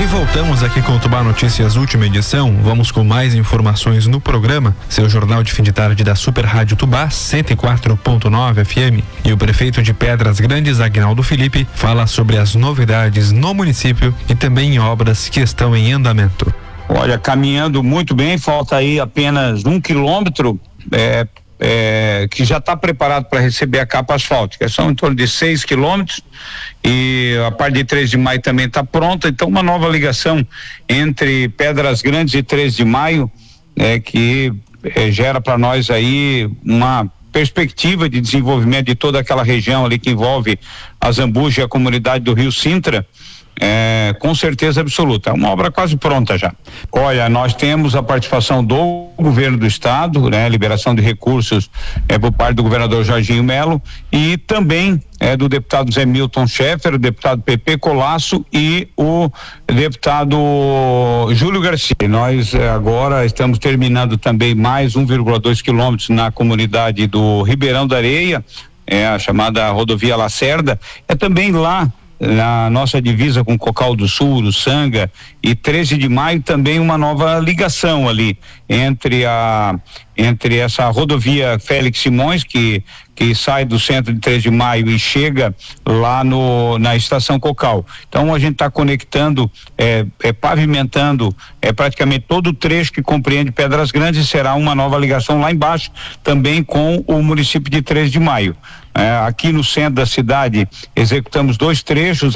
voltamos aqui com o Tubá Notícias, última edição. Vamos com mais informações no programa, seu jornal de fim de tarde da Super Rádio Tubá 104.9 FM. E o prefeito de Pedras Grandes, Aguinaldo Felipe, fala sobre as novidades no município e também obras que estão em andamento. Olha, caminhando muito bem, falta aí apenas 1 quilômetro, que já está preparado para receber a capa asfáltica. São em torno de 6 quilômetros e a parte de 3 de maio também está pronta, então uma nova ligação entre Pedras Grandes e 3 de maio, que gera para nós aí uma perspectiva de desenvolvimento de toda aquela região ali que envolve a Zambuja e a comunidade do Rio Sintra. Com certeza absoluta, é uma obra quase pronta já. Olha, nós temos a participação do governo do estado, liberação de recursos por parte do governador Jorginho Melo e também do deputado Zé Milton Schaeffer, o deputado Pepe Colasso e o deputado Júlio Garcia. Nós agora estamos terminando também mais 1,2 quilômetros na comunidade do Ribeirão da Areia, a chamada rodovia Lacerda, também lá na nossa divisa com Cocal do Sul, Uruçanga e 13 de maio também uma nova ligação ali entre essa rodovia Félix Simões que sai do centro de 13 de maio e chega lá na estação Cocal. Então a gente está conectando, pavimentando praticamente todo o trecho que compreende Pedras Grandes e será uma nova ligação lá embaixo também com o município de 13 de maio. Aqui no centro da cidade executamos 2 trechos